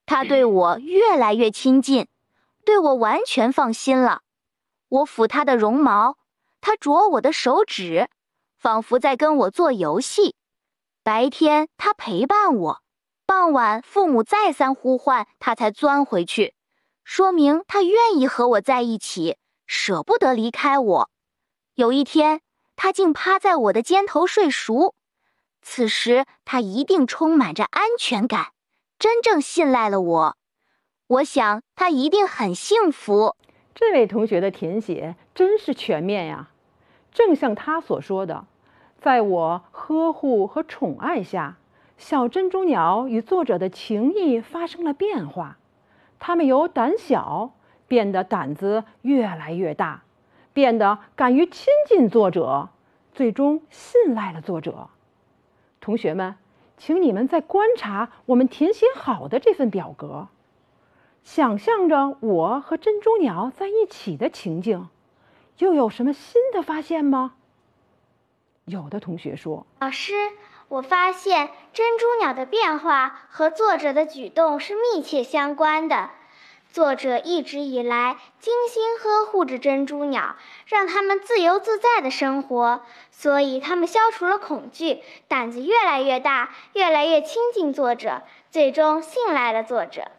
他对我越来越亲近，对我完全放心了。我抚他的绒毛，他啄我的手指，仿佛在跟我做游戏。白天他陪伴我，傍晚父母再三呼唤，他才钻回去，说明他愿意和我在一起，舍不得离开我。有一天，他竟趴在我的肩头睡熟，此时他一定充满着安全感，真正信赖了我。我想他一定很幸福。 这位同学的填写真是全面呀！正像他所说的，在我呵护和宠爱下，小珍珠鸟与作者的情谊发生了变化。它们由胆小变得胆子越来越大，变得敢于亲近作者，最终信赖了作者。同学们，请你们再观察我们填写好的这份表格，想象着我和珍珠鸟在一起的情景，又有什么新的发现吗？有的同学说： 老师，我发现珍珠鸟的变化和作者的举动是密切相关的。作者一直以来精心呵护着珍珠鸟，让它们自由自在的生活，所以它们消除了恐惧，胆子越来越大，越来越亲近作者，最终信赖了作者。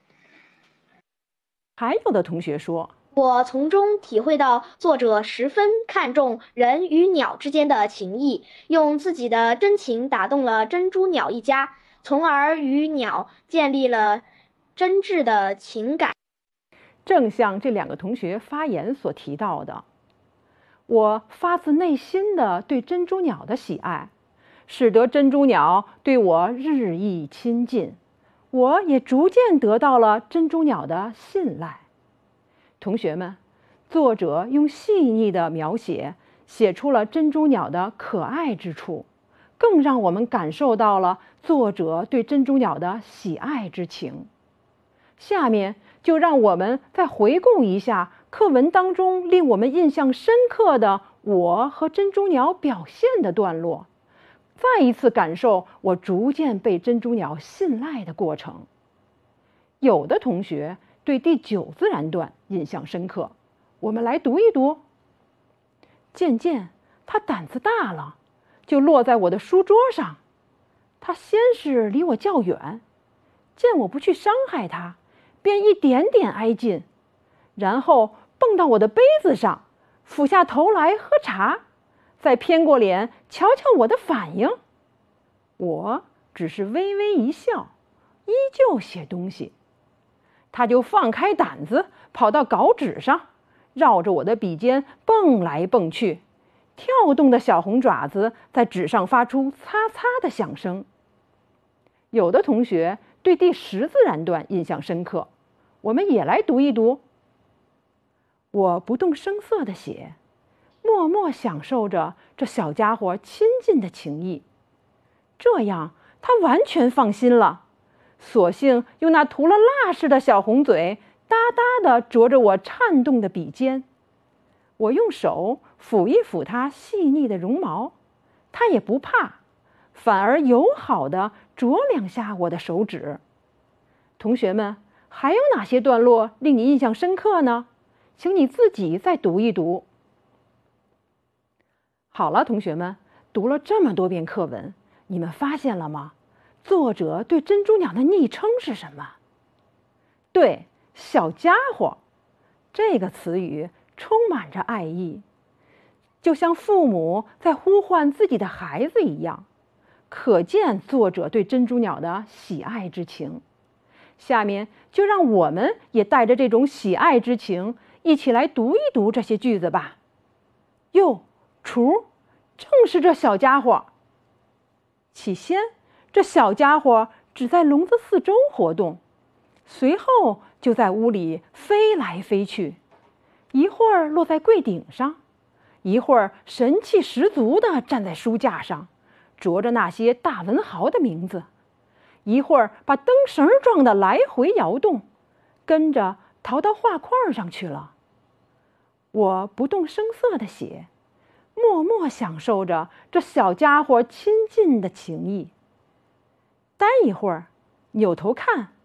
还有的同学说： 我从中体会到作者十分看重人与鸟之间的情谊，用自己的真情打动了珍珠鸟一家，从而与鸟建立了真挚的情感。 正像这两个同学发言所提到的，我发自内心的对珍珠鸟的喜爱，使得珍珠鸟对我日益亲近，我也逐渐得到了珍珠鸟的信赖。同学们，作者用细腻的描写写出了珍珠鸟的可爱之处，更让我们感受到了作者对珍珠鸟的喜爱之情。下面就让我们再回顾一下课文当中令我们印象深刻的我和珍珠鸟表现的段落，再一次感受我逐渐被珍珠鸟信赖的过程。有的同学对第9自然段印象深刻，我们来读一读。渐渐他胆子大了，就落在我的书桌上。他先是离我较远，见我不去伤害他，便一点点挨近，然后蹦到我的杯子上，俯下头来喝茶，再偏过脸瞧瞧我的反应。我只是微微一笑，依旧写东西。他就放开胆子跑到稿纸上，绕着我的笔尖蹦来蹦去，跳动的小红爪子在纸上发出擦擦的响声。有的同学对第10自然段印象深刻，我们也来读一读。我不动声色地写，默默享受着这小家伙亲近的情谊。这样他完全放心了，索性用那涂了蜡似的小红嘴哒哒地啄着我颤动的笔尖。我用手抚一抚它细腻的绒毛，它也不怕，反而友好地啄两下我的手指。同学们，还有哪些段落令你印象深刻呢？请你自己再读一读。好了，同学们，读了这么多遍课文，你们发现了吗？作者对珍珠鸟的昵称是什么？对，小家伙。这个词语充满着爱意，就像父母在呼唤自己的孩子一样，可见作者对珍珠鸟的喜爱之情。下面就让我们也带着这种喜爱之情，一起来读一读这些句子吧。哟，雏，正是这小家伙。起先，这小家伙只在笼子四周活动，随后就在屋里飞来飞去，一会儿落在柜顶上，一会儿神气十足地站在书架上，啄着那些大文豪的名字，一会儿把灯绳撞得来回摇动，跟着逃到画框上去了。我不动声色地写，默默享受着这小家伙亲近的情谊。待一会儿，扭头看，